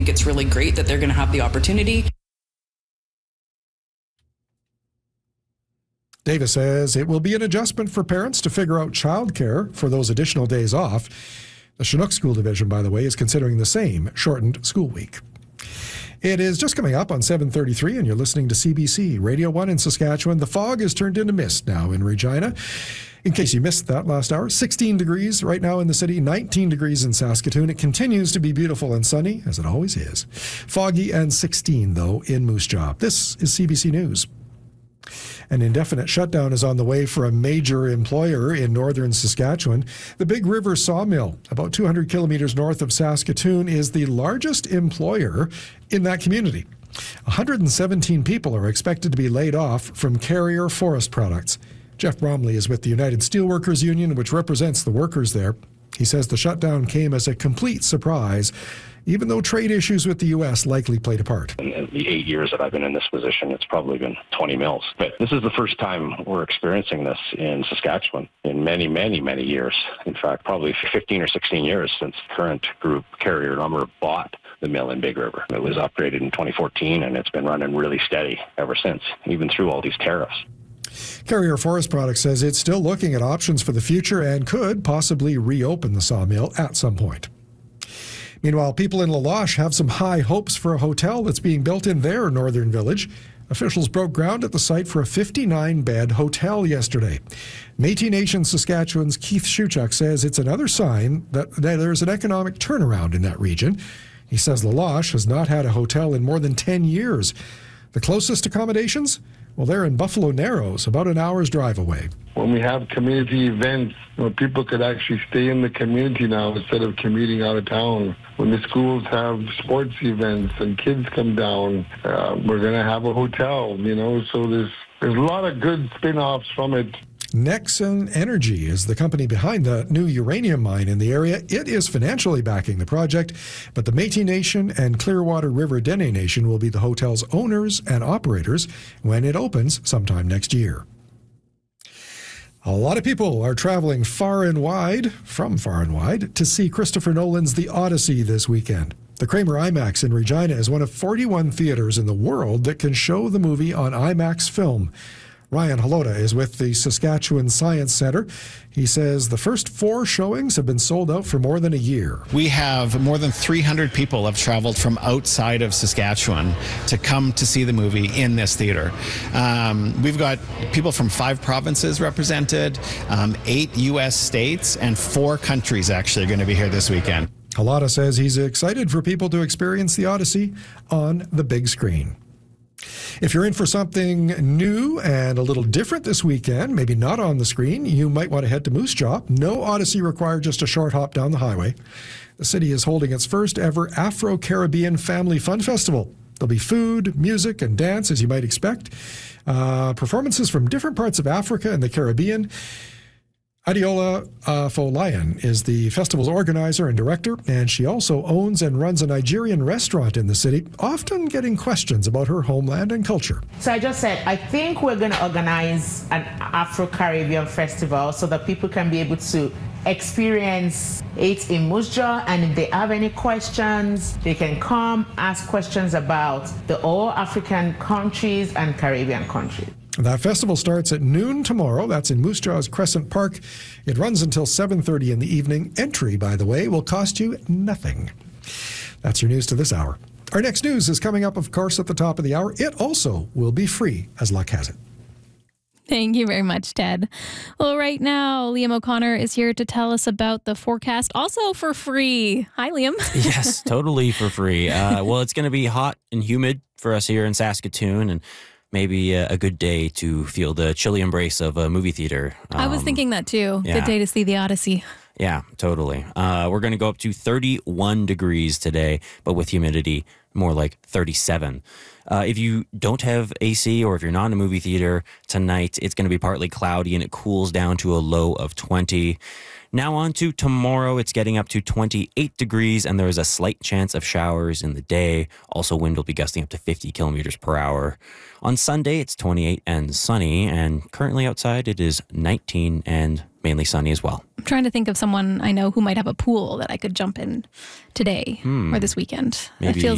It's really great that they're going to have the opportunity. Davis says it will be an adjustment for parents to figure out childcare for those additional days off. The Chinook School Division, by the way, is considering the same shortened school week. It is just coming up on 7:33, and you're listening to CBC Radio 1 in Saskatchewan. The fog has turned into mist now in Regina. In case you missed that last hour, 16 degrees right now in the city, 19 degrees in Saskatoon. It continues to be beautiful and sunny, as it always is. Foggy and 16, though, in Moose Jaw. This is CBC News. An indefinite shutdown is on the way for a major employer in northern Saskatchewan. The Big River Sawmill, about 200 kilometers north of Saskatoon, is the largest employer in that community. 117 people are expected to be laid off from Carrier Forest Products. Jeff Bromley is with the United Steelworkers Union, which represents the workers there. He says the shutdown came as a complete surprise, even though trade issues with the U.S. likely played a part. In the 8 years that I've been in this position, it's probably been 20 mills. But this is the first time we're experiencing this in Saskatchewan in many, many, many years. In fact, probably 15 or 16 years since the current group, Carrier Lumber, bought the mill in Big River. It was upgraded in 2014, and it's been running really steady ever since, even through all these tariffs. Carrier Forest Products says it's still looking at options for the future and could possibly reopen the sawmill at some point. Meanwhile, people in La Loche have some high hopes for a hotel that's being built in their northern village. Officials broke ground at the site for a 59-bed hotel yesterday. Métis Nation Saskatchewan's Keith Shuchuk says it's another sign that there's an economic turnaround in that region. He says La Loche has not had a hotel in more than 10 years. The closest accommodations? Well, they're in Buffalo Narrows, about an hour's drive away. When we have community events, people could actually stay in the community now instead of commuting out of town. When the schools have sports events and kids come down, we're going to have a hotel, so there's a lot of good spin-offs from it. Nexen Energy is the company behind the new uranium mine in the area. It is financially backing the project, but the Métis Nation and Clearwater River Dene Nation will be the hotel's owners and operators when it opens sometime next year. A lot of people are traveling far and wide to see Christopher Nolan's The Odyssey this weekend. The Kramer IMAX in Regina is one of 41 theaters in the world that can show the movie on IMAX film. Ryan Halota is with the Saskatchewan Science Centre. He says the first 4 showings have been sold out for more than a year. We have more than 300 people have traveled from outside of Saskatchewan to come to see the movie in this theater. We've got people from 5 provinces represented, 8 U.S. states, and 4 countries actually are going to be here this weekend. Halota says he's excited for people to experience The Odyssey on the big screen. If you're in for something new and a little different this weekend, maybe not on the screen, you might want to head to Moose Jaw. No Odyssey required, just a short hop down the highway. The city is holding its first ever Afro-Caribbean Family Fun Festival. There'll be food, music, and dance, as you might expect. Performances from different parts of Africa and the Caribbean. Adiola Folayan is the festival's organizer and director, and she also owns and runs a Nigerian restaurant in the city, often getting questions about her homeland and culture. So I just said, I think we're going to organize an Afro-Caribbean festival so that people can be able to experience it in Moose Jaw, and if they have any questions, they can come ask questions about all African countries and Caribbean countries. That festival starts at noon tomorrow. That's in Moose Jaw's Crescent Park. It runs until 7:30 in the evening. Entry, by the way, will cost you nothing. That's your news to this hour. Our next news is coming up, of course, at the top of the hour. It also will be free, as luck has it. Thank you very much, Ted. Well, right now, Liam O'Connor is here to tell us about the forecast, also for free. Hi, Liam. Yes, totally for free. Well, it's going to be hot and humid for us here in Saskatoon, and maybe a good day to feel the chilly embrace of a movie theater. I was thinking that too. Yeah. Good day to see The Odyssey. Yeah, totally. We're going to go up to 31 degrees today, but with humidity more like 37. If you don't have AC or if you're not in a movie theater tonight, it's going to be partly cloudy and it cools down to a low of 20. Now on to tomorrow, it's getting up to 28 degrees and there's a slight chance of showers in the day. Also, wind will be gusting up to 50 kilometers per hour. On Sunday, it's 28 and sunny, and currently outside it is 19 and mainly sunny as well. I'm trying to think of someone I know who might have a pool that I could jump in today or this weekend. Maybe That feels